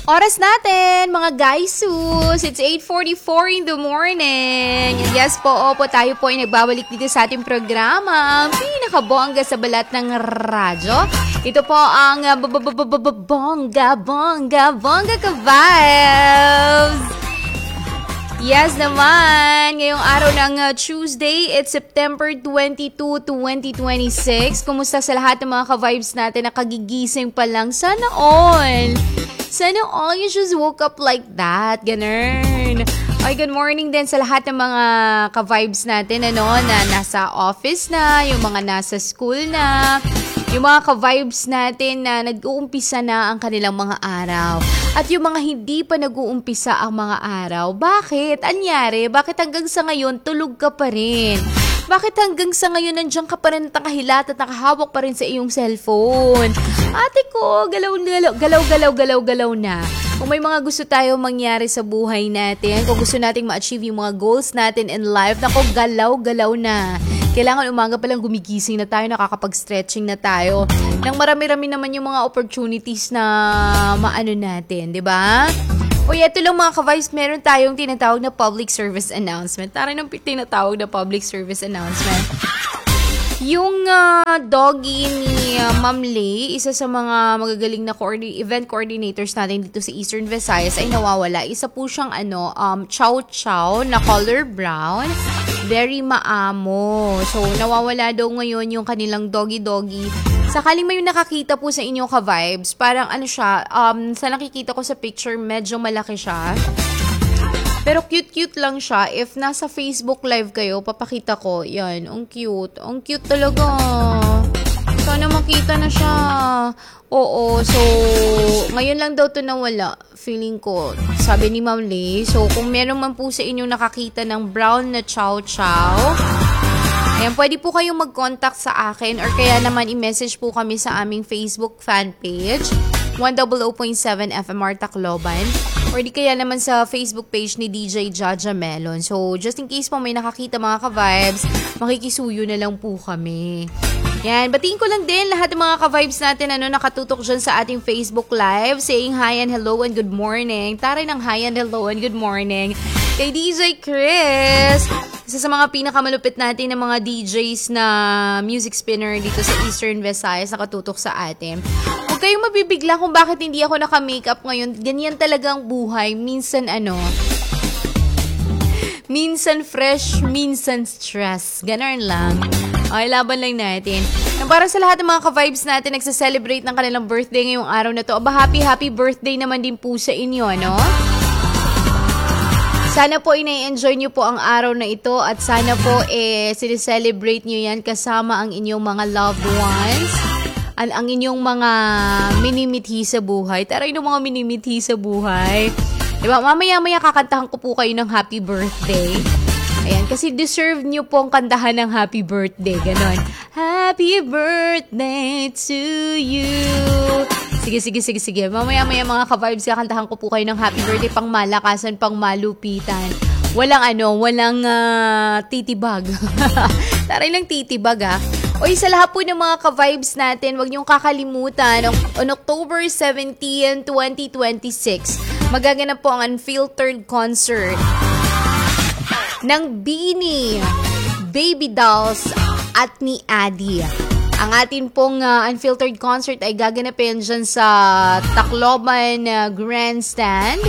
Oras natin, mga guysus. It's 8:44 in the morning. And yes po, opo, tayo po ay nagbabalik dito sa ating programa. Pinakabongga sa balat ng radyo. Ito po ang bongga ka vibes. Yes naman, ngayong araw ng Tuesday, it's September 22, 2026. Kumusta sa lahat ng mga ka-vibes natin na kagigising pa lang? Sana all you just woke up like that. Ganun. Okay, good morning din sa lahat ng mga ka-vibes natin na nasa office na, yung mga nasa school na, yung mga ka-vibes natin na nag-uumpisa na ang kanilang mga araw. At yung mga hindi pa nag-uumpisa ang mga araw, bakit? Anyari? Bakit hanggang sa ngayon tulog ka pa rin? Bakit hanggang sa ngayon nandiyan ka pa rin nakahilat at nakahawak pa rin sa iyong cellphone? Ate ko, galaw na. Kung may mga gusto tayo mangyari sa buhay natin, kung gusto nating ma-achieve yung mga goals natin in life, nako, galaw na. Kailangan umaga pa lang gumigising na tayo, nakakapag-stretching na tayo. Nang marami-rami naman yung mga opportunities na maano natin, di ba? O ito lang mga ka-vibes, meron tayong tinatawag na public service announcement. Tara nang tinatawag na public service announcement. Yung doggy ni Ma'am Lay, isa sa mga magagaling na event coordinators natin dito sa Eastern Visayas ay nawawala. Isa po siyang chow chow na color brown. Very maamo. So, nawawala daw ngayon yung kanilang doggy. Sakaling may nakakita po sa inyo ka-vibes, parang siya, sa nakikita ko sa picture, medyo malaki siya. Pero cute lang siya. If nasa Facebook live kayo, papakita ko. Yan, ang cute. Ang cute talaga. Sana makita na siya. Oo, so, ngayon lang daw to nawala. Feeling ko, sabi ni Ma'am Lay. So, kung meron man po sa inyo nakakita ng brown na chow chow, ayan, pwede po kayong mag-contact sa akin or kaya naman i-message po kami sa aming Facebook fan page, 100.7 FMR Tacloban. Or di kaya naman sa Facebook page ni DJ Jaja Melon. So, just in case po may nakakita mga ka-vibes, makikisuyo na lang po kami. Yan, batiin ko lang din lahat ng mga ka-vibes natin nakatutok dyan sa ating Facebook Live, saying hi and hello and good morning. Taray ng hi and hello and good morning kay DJ Chris. Isa sa mga pinakamalupit natin ng mga DJs na music spinner dito sa Eastern Visayas, nakatutok sa atin. Huwag kayong mabibigla kung bakit hindi ako naka-makeup ngayon. Ganyan talagang buhay. Minsan minsan fresh, minsan stress. Ganon lang. Okay, laban lang natin. And para sa lahat ng mga ka-vibes natin nagsa-celebrate ng kanilang birthday ngayong araw na to, happy birthday naman din po sa inyo, no? Sana po ina-enjoy nyo po ang araw na ito at sana po sineselebrate nyo yan kasama ang inyong mga loved ones, ang inyong mga minimithi sa buhay. Tara yung mga minimithi sa buhay. Diba? Mamaya kakantahan ko po kayo ng happy birthday. Ayan, kasi deserve nyo pong kantahan ng happy birthday. Ganon. Happy birthday to you. Sige. Mamaya mga ka-vibes, kakantahan ko po kayo ng happy birthday pang malakasan, pang malupitan. Walang titibag. Taray lang titibag O sa lahat po ng mga ka-vibes natin, huwag niyong kakalimutan, on October 17, 2026, magaganap po ang Unfiltered concert ng Beanie, Baby Dolls at ni Adi. Ang atin pong Unfiltered concert ay gaganapin dyan sa Tacloban Grandstand.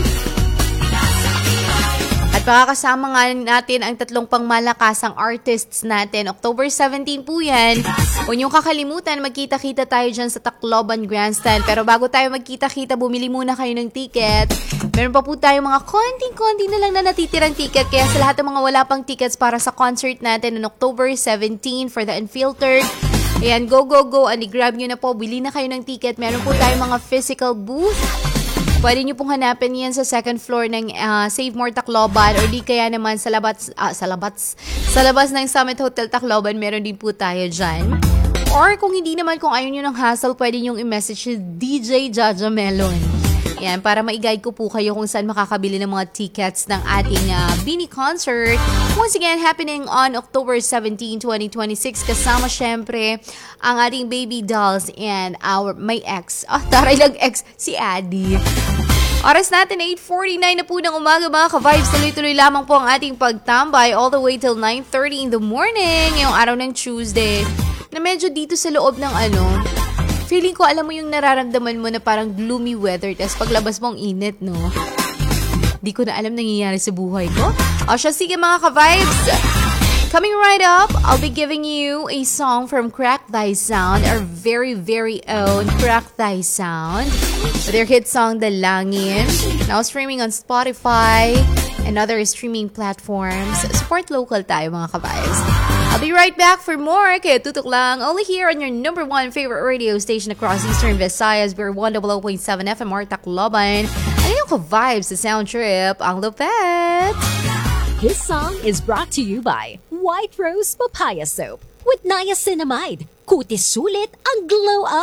At makakasama nga natin ang tatlong pangmalakasang artists natin. October 17 po yan. Huwag niyong kakalimutan, magkita-kita tayo dyan sa Tacloban Grandstand. Pero bago tayo magkita-kita, bumili muna kayo ng ticket. Meron pa po tayo mga konting-konti na lang na natitirang ticket. Kaya sa lahat ng mga wala pang tickets para sa concert natin on October 17 for the Unfiltered, ayan, go. Grab nyo na po. Bili na kayo ng ticket. Meron po tayo mga physical booth. Pwede nyo pong hanapin yan sa second floor ng Save More Tacloban or di kaya naman sa labas ng Summit Hotel Tacloban, meron din po tayo dyan. Or kung hindi naman, kung ayaw nyo ng hassle, pwede nyo i-message si DJ Jaja Melon. Yan, para ma-guide ko po kayo kung saan makakabili ng mga tickets ng ating Beanie concert. Once again, happening on October 17, 2026. Kasama syempre ang ating Baby Dolls and my ex. Taray lang ex, si Adi. Oras natin 8:49 na po ng umaga mga ka-vibes. Tuloy-tuloy lamang po ang ating pagtambay all the way till 9:30 in the morning. Ngayong araw ng Tuesday. Na medyo dito sa loob ng feeling ko alam mo yung nararamdaman mo na parang gloomy weather. Tapos paglabas mo ang init, no? Di ko na alam nangyayari sa buhay ko. O siya, sige mga ka-vibes. Coming right up, I'll be giving you a song from Crack Thy Sound, our very, very own Crack Thy Sound. With their hit song, Dalangin. Now streaming on Spotify and other streaming platforms. Support local tayo mga ka-vibes. I'll be right back for more. Kaya tutok lang, only here on your number one favorite radio station across Eastern Visayas. We're 100.7 FM Tacloban. Ano yung ka-vibes sa Sound Trip? Ang lupet! This song is brought to you by White Rose Papaya Soap with niacinamide. Kutis sulit ang glow up.